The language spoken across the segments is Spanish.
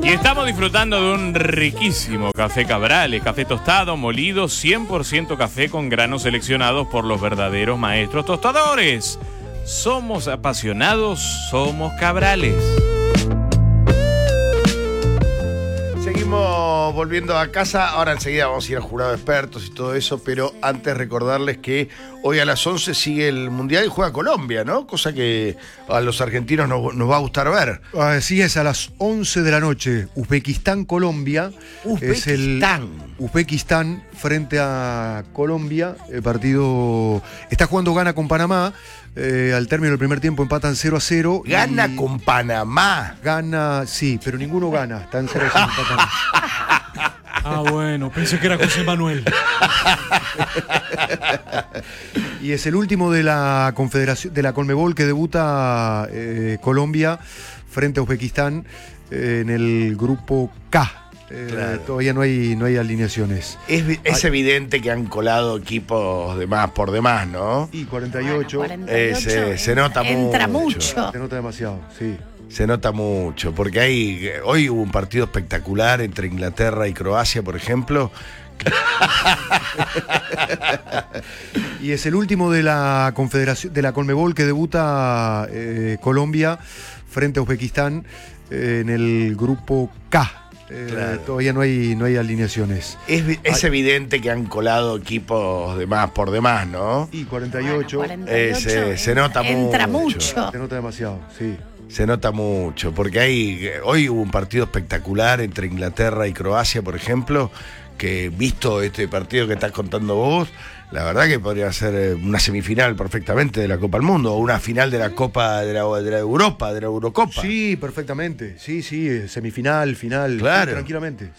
Y estamos disfrutando de un riquísimo café Cabrales, café tostado, molido, 100% café con granos seleccionados por los verdaderos maestros tostadores. Somos apasionados, somos Cabrales. Seguimos volviendo a casa, ahora enseguida vamos a ir al jurado de expertos y todo eso, pero antes recordarles que hoy a las 11 sigue el Mundial y juega Colombia, ¿no? Cosa que a los argentinos nos va a gustar ver. Así es, a las 11 de la noche, Uzbekistán-Colombia. Es el Uzbekistán frente a Colombia. El partido está jugando Ghana con Panamá. Al término del primer tiempo empatan 0-0. Gana con Panamá. Gana, sí, pero ninguno gana. Están 0-0 empatando. Ah, bueno, pensé que era José Manuel. Y es el último de la Confederación, de la Conmebol, que debuta Colombia frente a Uzbekistán en el grupo K. Claro. Todavía no hay alineaciones. Es evidente que han colado equipos por demás, ¿no? Y 48. Bueno, 48 se nota entra mucho. Se nota demasiado, sí. Se nota mucho, porque hoy hubo un partido espectacular entre Inglaterra y Croacia, por ejemplo. Y es el último de la Confederación, de la Conmebol, que debuta Colombia frente a Uzbekistán en el grupo K. Claro. Todavía no hay alineaciones. Es evidente que han colado equipos por demás, ¿no? Y 48. Bueno, 48 se nota entra mucho. Se nota demasiado, sí. Se nota mucho, porque hoy hubo un partido espectacular entre Inglaterra y Croacia, por ejemplo, que visto este partido que estás contando vos, la verdad que podría ser una semifinal perfectamente de la Copa del Mundo, o una final de la Copa de la Europa, de la Eurocopa. Sí, perfectamente. Sí, semifinal, final. Claro. Sí, tranquilamente.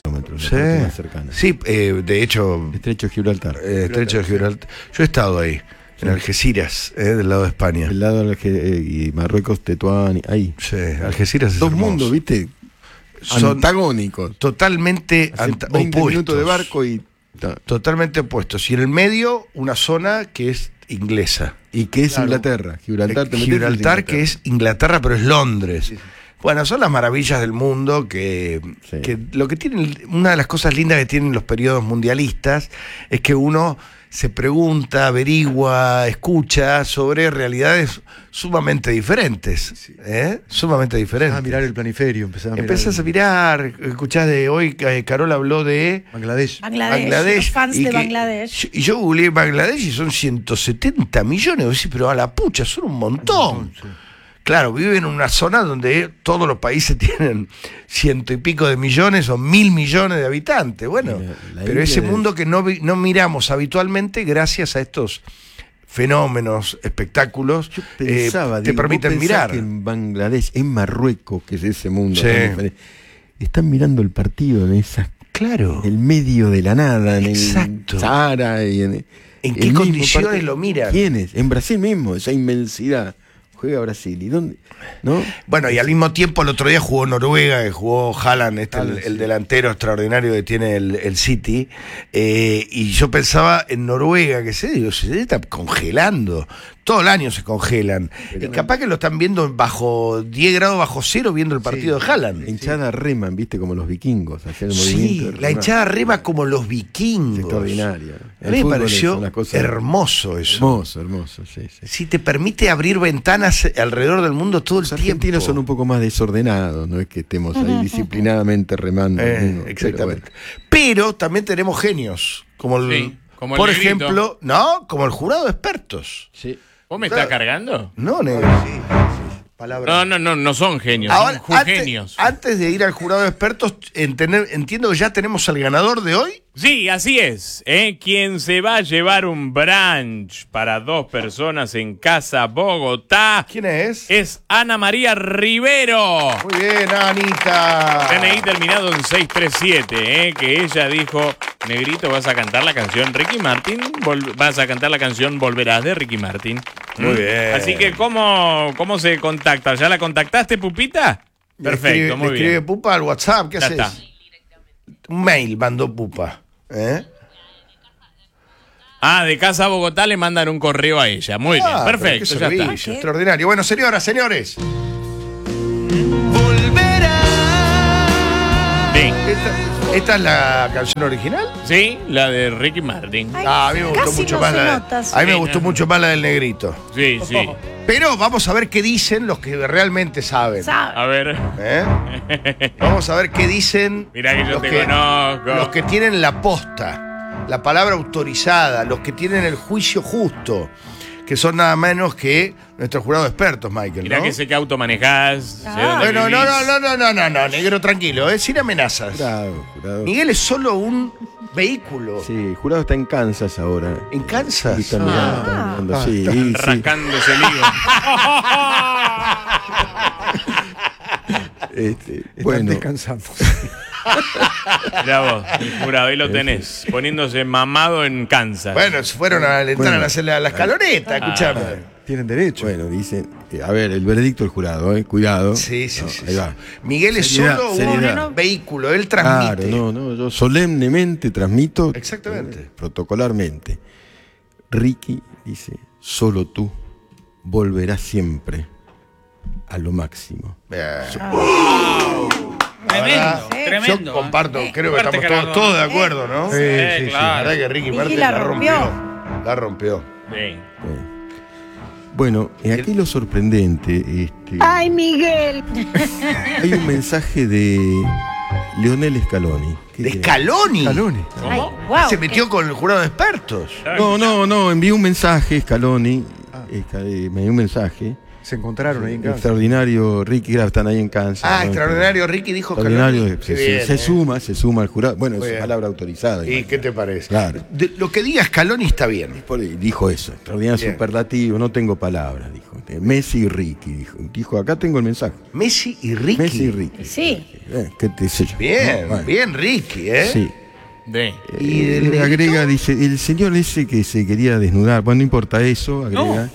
Sí, de hecho... Estrecho de Gibraltar. Estrecho de Gibraltar. Yo he estado ahí. En Algeciras, del lado de España. Del lado de y Marruecos, Tetuán, ahí. Sí, Algeciras es Dos hermoso. mundos, ¿viste? Son antagónicos. Totalmente 20 opuestos. minutos de barco y... Totalmente opuestos. Y en el medio, una zona que es inglesa. ¿Y que es Claro. Inglaterra? Gibraltar, que es Inglaterra, pero es Londres. Sí. Bueno, son las maravillas del mundo que lo que tienen, una de las cosas lindas que tienen los periodos mundialistas es que uno se pregunta, averigua, escucha sobre realidades sumamente diferentes. Sumamente diferentes. A mirar el planiferio, Empezás a mirar, escuchás de hoy, Carola habló de Bangladesh. Los fans de Bangladesh. Y yo googleé Bangladesh y son 170 millones, pero a la pucha, son un montón. Sí. Claro, viven en una zona donde todos los países tienen 100 y pico de millones o 1.000 millones de habitantes. Bueno, pero ese mundo que no miramos habitualmente, gracias a estos fenómenos, espectáculos, yo pensaba, te permiten mirar. Que en Bangladesh, en Marruecos, que es ese mundo, sí. Están mirando el partido en esas. Claro. En el medio de la nada, en Exacto. el Sahara. ¿En qué condiciones lo miran? ¿Quiénes? En Brasil mismo, esa inmensidad. Juega Brasil. ¿Y dónde? ¿No? Bueno, y al mismo tiempo el otro día jugó Noruega, que jugó Haaland, el delantero extraordinario que tiene el City. Y yo pensaba en Noruega, que se está congelando. Todo el año se congelan. Y capaz que lo están viendo bajo 10 grados bajo cero viendo el partido de Haaland. La hinchada reman, viste, como los vikingos. El sí, la hinchada rema como los vikingos. Es extraordinaria. A mí me pareció hermoso eso. Hermoso, sí. Sí, te permite abrir ventanas alrededor del mundo todo el tiempo. Los argentinos son un poco más desordenados, no es que estemos ahí disciplinadamente remando. Exactamente. Pero también tenemos genios, como como por Negrito. ejemplo, como el jurado de expertos. Sí. ¿Vos me estás cargando? No, negro. Palabra. No son genios, Ahora, son genios. antes de ir al jurado de expertos, entiendo que ya tenemos al ganador de hoy. Sí, así es. Quien se va a llevar un brunch para 2 personas en Casa Bogotá. ¿Quién es? Es Ana María Rivero. Muy bien, Anita. DNI terminado en 637, que ella dijo, Negrito, vas a cantar la canción Ricky Martin, vas a cantar la canción Volverás de Ricky Martin. Muy bien. Así que, ¿cómo se contacta? ¿Ya la contactaste, Pupita? Perfecto, muy bien. Escribe Pupa al WhatsApp, ¿qué Ya haces? está. Un mail mandó Pupa. De Casa Bogotá le mandan un correo a ella. Muy bien, perfecto, qué ya servicio, está. extraordinario. Bueno, señoras, señores. ¿Esta es la canción original? Sí, la de Ricky Martin. Ay, Ah, a mí me gustó casi mucho no más se la nota, a mí me sí. gustó mucho más la del negrito. Sí, sí. Pero vamos a ver qué dicen los que realmente saben. A sabe. ver. ¿Eh? Vamos a ver qué dicen Mirá que yo los te conozco. los que tienen la posta, la palabra autorizada, los que tienen el juicio justo, que son nada menos que nuestros jurados expertos, Michael. Mirá ¿no? que sé que auto manejás. Sé dónde Bueno, vivís. no, negro, tranquilo, sin amenazas. Jurado. Miguel es solo un vehículo. Sí, el jurado está en Kansas ahora. ¿En Kansas? Y está mirando, está mirando, sí, sí. Rascándose el higo. Están Bueno, descansando. Mirá vos, el jurado, ahí lo tenés. Poniéndose mamado en Kansas. Bueno, se fueron a alentar Bueno. a hacer la escaloneta, escuchame. Tienen derecho. bueno, dicen, a ver, el veredicto del jurado, cuidado. Sí, sí, No, sí. ahí va. Miguel es Seriedad, solo seriedad. un vehículo, él Claro, transmite. no, yo solemnemente transmito. Exactamente. Protocolarmente. Ricky dice, solo tú volverás siempre a lo máximo. Bien. Tremendo, Yo tremendo. comparto, creo que Fuerte estamos Gerardo. todos de acuerdo, ¿no? Sí, sí, sí. La verdad que Ricky Ricky Martin la la rompió. rompió. La rompió. Sí. Bueno, aquí lo sorprendente, Ay, Miguel. hay un mensaje de Leonel Scaloni. ¿Qué ¿De creen? Scaloni? Scaloni. Ay, wow. Se metió con el jurado de expertos. No, envió un mensaje, Scaloni, me dio un mensaje. Se encontraron ahí en casa. Extraordinario, Ricky Graf, están ahí en Kansas. Ah, ¿no? extraordinario, Ricky dijo Extraordinario, Scaloni. Qué bien, se suma al jurado. Bueno, Muy es bien. palabra autorizada. ¿Y qué te parece? Claro. Lo que diga Scaloni está bien. Dijo eso, extraordinario Bien. superlativo, no tengo palabras, dijo. Messi y Ricky, dijo, acá tengo el mensaje. Messi y Ricky. Messi y Ricky. Sí. ¿Qué te sé yo? Bien, No, bueno, bien Ricky, ¿eh? Sí. De. ¿Y del negrito? Agrega, dice, el señor ese que se quería desnudar, bueno, no importa eso, agrega.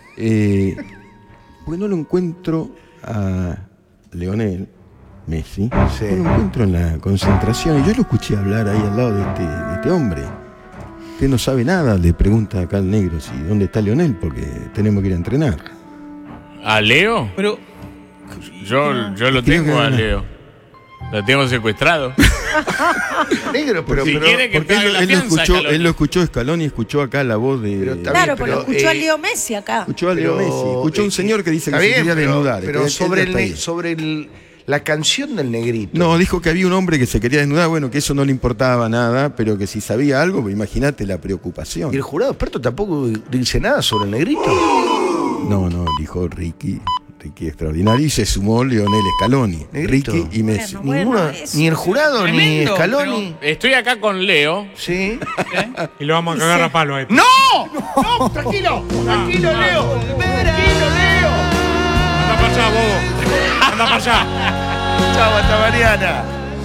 Porque no lo encuentro a Leonel Messi, Sí. no lo encuentro en la concentración. Y yo lo escuché hablar ahí al lado de este hombre. Usted no sabe nada, le pregunta acá al negro si dónde está Leonel, porque tenemos que ir a entrenar. ¿A Leo? Pero Yo lo Creo tengo que a no. Leo. Lo tengo secuestrado. Negro, pero, Si pero, quiere que Porque pague la él fianza, Scaloni. lo escuchó Scaloni, escuchó acá la voz de... Pero está Claro, bien, porque pero, escuchó a Leo Messi acá. Escuchó a Leo pero, Messi, escuchó a un señor que dice que está se bien, quería desnudar. Pero que sobre, él está ahí. la canción del negrito. No, dijo que había un hombre que se quería desnudar, bueno, que eso no le importaba nada, pero que si sabía algo, pues imagínate la preocupación. Y el jurado experto tampoco dice nada sobre el negrito. No, dijo Ricky extraordinario, y se sumó Leonel Scaloni, Negrito. Ricky y Messi. Bueno, Ninguno, eso. ni el jurado, ni Tremendo, Scaloni. Estoy acá con Leo. Sí. Y lo vamos a cagar a palo a este. ¡No! ¡No! ¡Tranquilo! ¡Tranquilo, Leo! ¡Tranquilo, Leo! Anda para allá, bobo. Anda para allá. Chao, hasta mañana.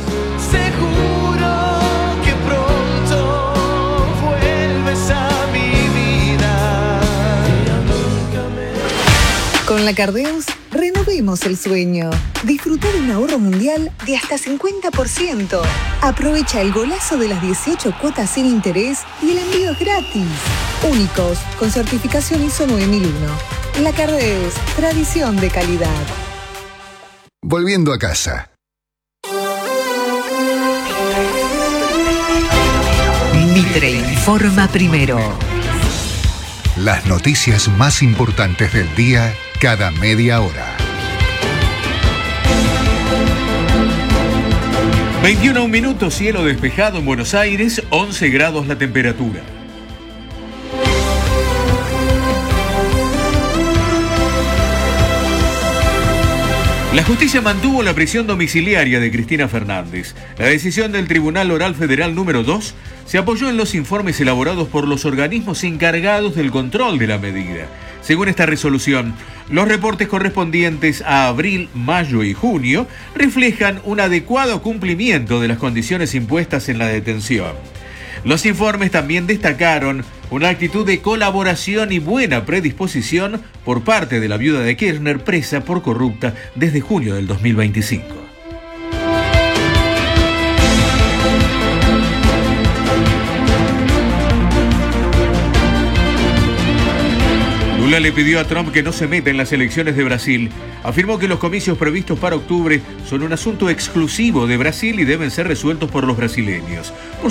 Seguro que pronto vuelves a mi vida. Con la Cardeus, renovemos el sueño. Disfruta de un ahorro mundial de hasta 50%. Aprovecha el golazo de las 18 cuotas sin interés y el envío es gratis. Únicos, con certificación ISO 9001. La Cardeus, tradición de calidad. Volviendo a casa. Mitre informa primero. Las noticias más importantes del día cada media hora. 21 minutos, cielo despejado en Buenos Aires, 11 grados la temperatura. La justicia mantuvo la prisión domiciliaria de Cristina Fernández. La decisión del Tribunal Oral Federal número 2 se apoyó en los informes elaborados por los organismos encargados del control de la medida. Según esta resolución, los reportes correspondientes a abril, mayo y junio reflejan un adecuado cumplimiento de las condiciones impuestas en la detención. Los informes también destacaron una actitud de colaboración y buena predisposición por parte de la viuda de Kirchner, presa por corrupta desde junio del 2025. Lula le pidió a Trump que no se meta en las elecciones de Brasil. Afirmó que los comicios previstos para octubre son un asunto exclusivo de Brasil y deben ser resueltos por los brasileños.